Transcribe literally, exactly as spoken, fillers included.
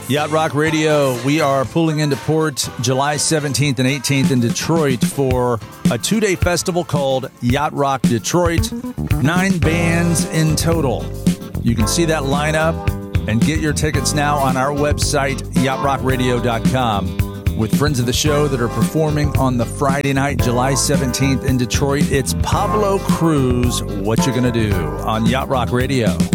Yacht Rock Radio, we are pulling into port July seventeenth and eighteenth in Detroit for a two-day festival called Yacht Rock Detroit. Nine bands in total. You can see that lineup and get your tickets now on our website, yacht rock radio dot com. With friends of the show that are performing on the Friday night, July seventeenth in Detroit, it's Pablo Cruise, What You Gonna Do, on Yacht Rock Radio.